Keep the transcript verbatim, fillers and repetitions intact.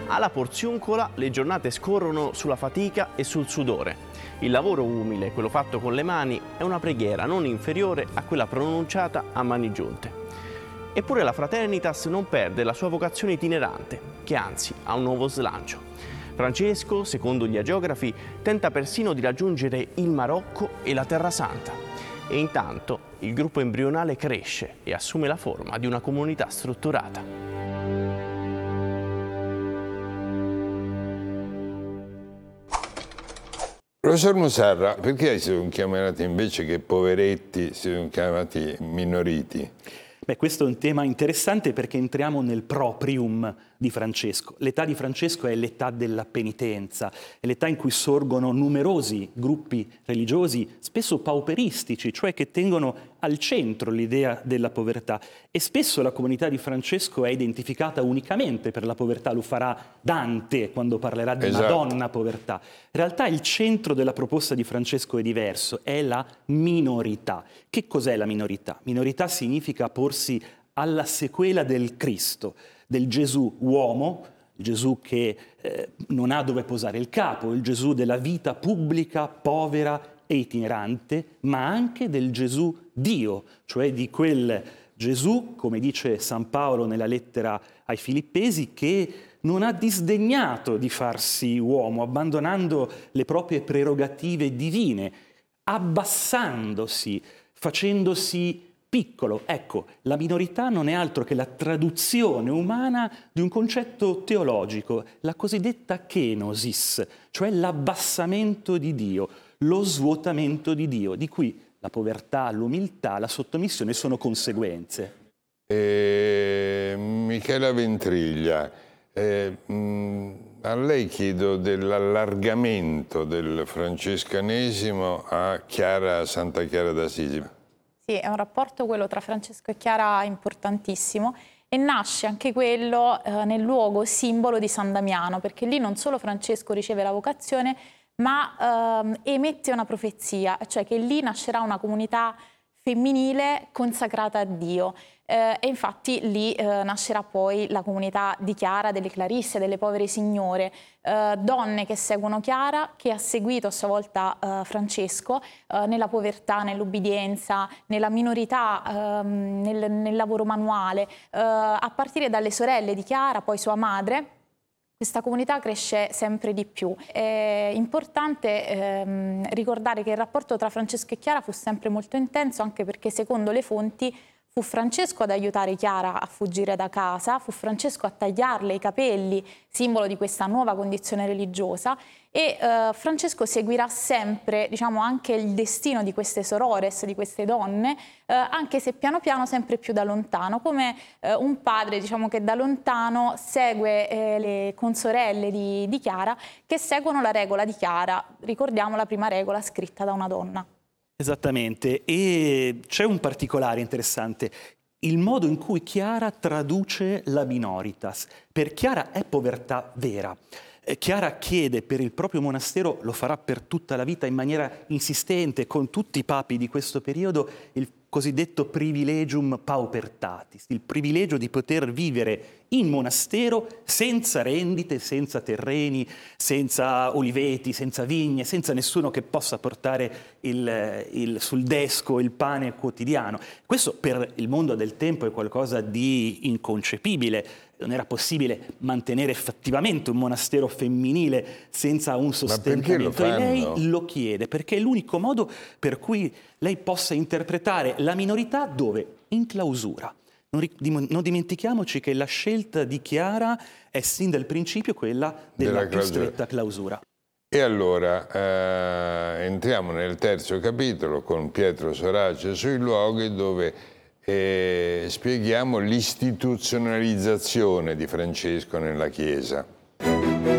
alla Porziuncola le giornate scorrono sulla fatica e sul sudore. Il lavoro umile, quello fatto con le mani, è una preghiera non inferiore a quella pronunciata a mani giunte. Eppure la Fraternitas non perde la sua vocazione itinerante, che anzi ha un nuovo slancio. Francesco, secondo gli agiografi, tenta persino di raggiungere il Marocco e la Terra Santa. E intanto il gruppo embrionale cresce e assume la forma di una comunità strutturata. Professor Musarra, perché si sono chiamati invece che poveretti, si sono chiamati minoriti? Beh, questo è un tema interessante perché entriamo nel proprium di Francesco. L'età di Francesco è l'età della penitenza, è l'età in cui sorgono numerosi gruppi religiosi, spesso pauperistici, cioè che tengono al centro l'idea della povertà. E spesso la comunità di Francesco è identificata unicamente per la povertà, lo farà Dante quando parlerà di esatto. Madonna povertà. In realtà il centro della proposta di Francesco è diverso, è la minorità. Che cos'è la minorità? Minorità significa porsi alla sequela del Cristo, del Gesù uomo, il Gesù che eh, non ha dove posare il capo, il Gesù della vita pubblica, povera e itinerante, ma anche del Gesù Dio, cioè di quel Gesù, come dice San Paolo nella lettera ai Filippesi, che non ha disdegnato di farsi uomo, abbandonando le proprie prerogative divine, abbassandosi, facendosi piccolo. Ecco, la minorità non è altro che la traduzione umana di un concetto teologico, la cosiddetta kenosis, cioè l'abbassamento di Dio, lo svuotamento di Dio, di cui la povertà, l'umiltà, la sottomissione sono conseguenze. Eh, Michela Ventriglia, eh, mh, a lei chiedo dell'allargamento del francescanesimo a Chiara, Santa Chiara d'Assisi. Sì, è un rapporto quello tra Francesco e Chiara importantissimo e nasce anche quello eh, nel luogo simbolo di San Damiano, perché lì non solo Francesco riceve la vocazione, ma ehm, emette una profezia, cioè che lì nascerà una comunità femminile consacrata a Dio. Eh, e infatti lì eh, nascerà poi la comunità di Chiara, delle Clarisse, delle povere signore, eh, donne che seguono Chiara, che ha seguito a sua volta eh, Francesco eh, nella povertà, nell'ubbidienza, nella minorità, ehm, nel, nel lavoro manuale, eh, a partire dalle sorelle di Chiara, poi sua madre. Questa comunità cresce sempre di più. È importante ehm, ricordare che il rapporto tra Francesco e Chiara fu sempre molto intenso, anche perché secondo le fonti fu Francesco ad aiutare Chiara a fuggire da casa, fu Francesco a tagliarle i capelli, simbolo di questa nuova condizione religiosa, e eh, Francesco seguirà sempre, diciamo, anche il destino di queste sorores, di queste donne, eh, anche se piano piano sempre più da lontano, come eh, un padre, diciamo, che da lontano segue eh, le consorelle di, di Chiara, che seguono la regola di Chiara, ricordiamo la prima regola scritta da una donna. Esattamente, e c'è un particolare interessante, il modo in cui Chiara traduce la minoritas. Per Chiara è povertà vera. Chiara chiede per il proprio monastero, lo farà per tutta la vita in maniera insistente, con tutti i papi di questo periodo, il cosiddetto privilegium paupertatis, il privilegio di poter vivere in monastero senza rendite, senza terreni, senza oliveti, senza vigne, senza nessuno che possa portare il, il, sul desco il pane quotidiano. Questo per il mondo del tempo è qualcosa di inconcepibile. Non era possibile mantenere effettivamente un monastero femminile senza un sostentamento. E lei lo chiede perché è l'unico modo per cui lei possa interpretare la minorità dove? In clausura. Non, non dimentichiamoci che la scelta di Chiara è sin dal principio quella della, della più stretta clausura. E allora eh, entriamo nel terzo capitolo con Pietro Sorace sui luoghi, dove eh, spieghiamo l'istituzionalizzazione di Francesco nella Chiesa.